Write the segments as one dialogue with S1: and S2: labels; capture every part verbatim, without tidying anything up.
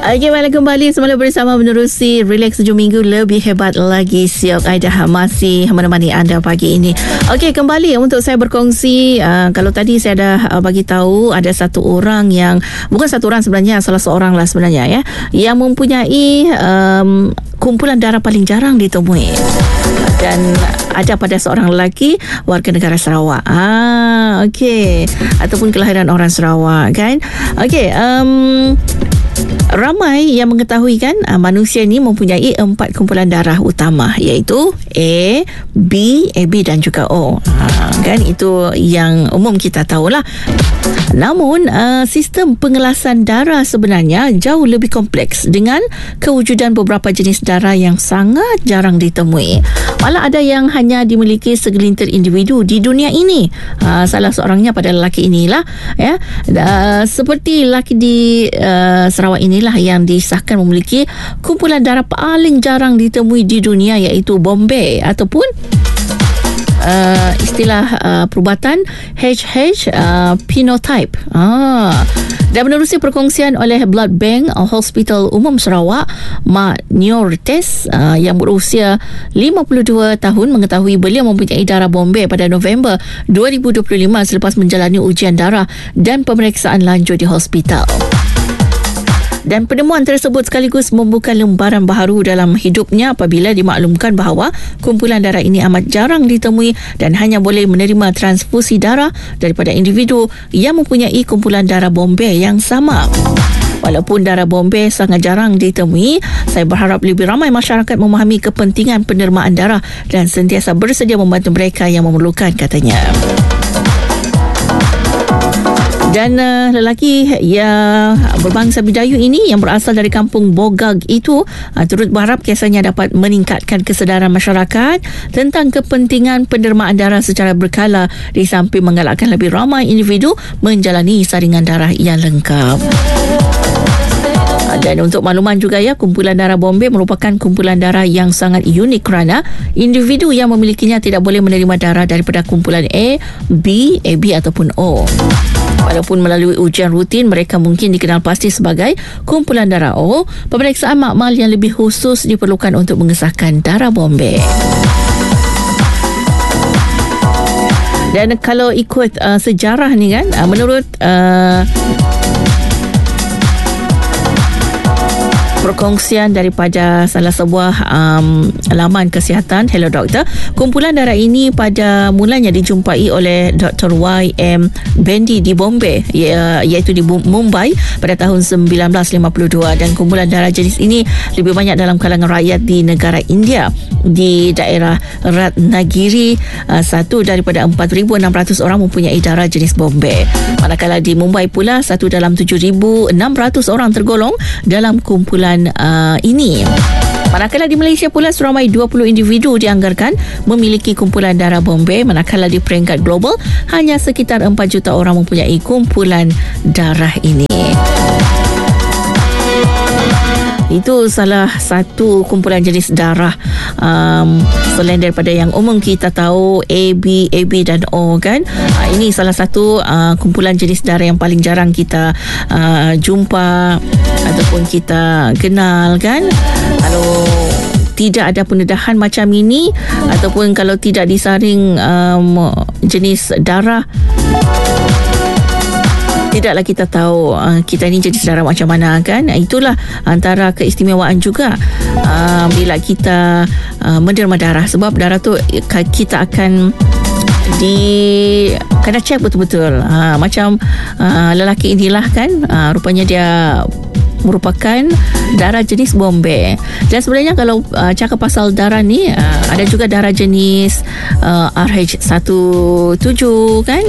S1: Okey, balik kembali semula bersama menerusi Relax tujuh minggu lebih hebat lagi. Siok Aida masih menemani anda pagi ini. Okey, kembali untuk saya berkongsi. Uh, kalau tadi saya dah uh, bagi tahu ada satu orang yang, bukan satu orang sebenarnya, salah seorang lah sebenarnya ya, yang mempunyai um, kumpulan darah paling jarang ditemui. Dan ada pada seorang lelaki warga negara Sarawak. Ah, okey. Ataupun kelahiran orang Sarawak kan. Okey, um ramai yang mengetahui kan uh, manusia ni mempunyai empat kumpulan darah utama, iaitu A, B, A B dan juga O. Ha, kan itu yang umum kita tahulah. Namun uh, sistem pengelasan darah sebenarnya jauh lebih kompleks dengan kewujudan beberapa jenis darah yang sangat jarang ditemui. Malah ada yang hanya dimiliki segelintir individu di dunia ini. Uh, salah seorangnya pada lelaki inilah ya. Uh, seperti lelaki di uh, Sarawak ini lah yang disahkan memiliki kumpulan darah paling jarang ditemui di dunia, iaitu Bombay ataupun uh, istilah uh, perubatan H H uh, phenotype. Ah. Dan menerusi perkongsian oleh Blood Bank Hospital Umum Sarawak, Mak Niortes uh, yang berusia lima puluh dua tahun mengetahui beliau mempunyai darah Bombay pada November dua ribu dua puluh lima selepas menjalani ujian darah dan pemeriksaan lanjut di hospital. Dan penemuan tersebut sekaligus membuka lembaran baharu dalam hidupnya apabila dimaklumkan bahawa kumpulan darah ini amat jarang ditemui dan hanya boleh menerima transfusi darah daripada individu yang mempunyai kumpulan darah Bombay yang sama. Walaupun darah Bombay sangat jarang ditemui, saya berharap lebih ramai masyarakat memahami kepentingan penerimaan darah dan sentiasa bersedia membantu mereka yang memerlukan, katanya. Dan uh, lelaki yang berbangsa Bidayu ini yang berasal dari kampung Bogag itu uh, turut berharap kisahnya dapat meningkatkan kesedaran masyarakat tentang kepentingan penerimaan darah secara berkala di samping menggalakkan lebih ramai individu menjalani saringan darah yang lengkap. Dan untuk makluman juga ya, kumpulan darah Bombay merupakan kumpulan darah yang sangat unik kerana individu yang memilikinya tidak boleh menerima darah daripada kumpulan A, B, A B ataupun O. Walaupun melalui ujian rutin mereka mungkin dikenal pasti sebagai kumpulan darah O, pemeriksaan makmal yang lebih khusus diperlukan untuk mengesahkan darah Bombay. Dan kalau ikut uh, sejarah ni kan, uh, menurut uh, perkongsian daripada salah sebuah um, laman kesihatan, Hello Doctor, kumpulan darah ini pada mulanya dijumpai oleh Doktor Y M Bendi di Bombay, iaitu di Mumbai pada tahun sembilan belas lima puluh dua, dan kumpulan darah jenis ini lebih banyak dalam kalangan rakyat di negara India. Di daerah Ratnagiri, uh, satu daripada empat ribu enam ratus orang mempunyai darah jenis Bombay. Manakala di Mumbai pula, satu dalam tujuh ribu enam ratus orang tergolong dalam kumpulan Uh, ini. Manakala di Malaysia pula, seramai dua puluh individu dianggarkan memiliki kumpulan darah Bombay, manakala di peringkat global hanya sekitar empat juta orang mempunyai kumpulan darah ini. Itu salah satu kumpulan jenis darah um, selain daripada yang umum kita tahu A, B, A B dan O kan. Uh, ini salah satu uh, kumpulan jenis darah yang paling jarang kita uh, jumpa ataupun kita kenal kan. Kalau tidak ada pendedahan macam ini ataupun kalau tidak disaring um, jenis darah, tidaklah kita tahu uh, kita ni jenis darah macam mana kan. Itulah antara keistimewaan juga uh, bila kita uh, menerima darah, sebab darah tu kita akan di kena cek betul-betul. Ha, macam uh, lelaki inilah kan, uh, rupanya dia merupakan darah jenis Bombay. Dan sebenarnya kalau uh, cakap pasal darah ni, uh, ada juga darah jenis uh, R H tujuh belas kan.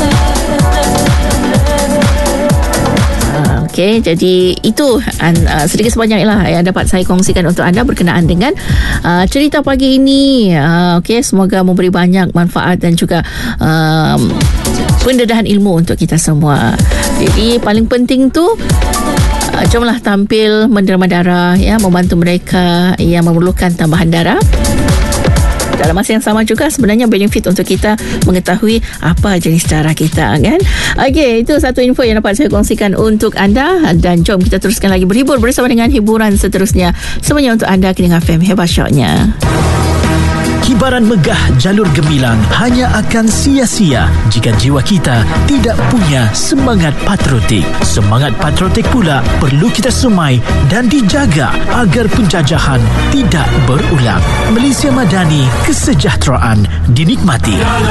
S1: Okey, jadi itu uh, sedikit sebanyaklah yang dapat saya kongsikan untuk anda berkenaan dengan uh, cerita pagi ini. Uh, Okey, semoga memberi banyak manfaat dan juga um, pendedahan ilmu untuk kita semua. Jadi paling penting tu, uh, jomlah tampil menerima darah ya, membantu mereka yang memerlukan tambahan darah. dalam masa yang sama juga sebenarnya benefit untuk kita mengetahui apa jenis darah kita kan. Okey, itu satu info yang dapat saya kongsikan untuk anda, dan jom kita teruskan lagi berhibur bersama dengan hiburan seterusnya. Semuanya untuk anda kini F M Hebat Shocknya.
S2: Kibaran megah jalur gemilang hanya akan sia-sia jika jiwa kita tidak punya semangat patriotik. Semangat patriotik pula perlu kita semai dan dijaga agar penjajahan tidak berulang. Malaysia Madani, kesejahteraan dinikmati.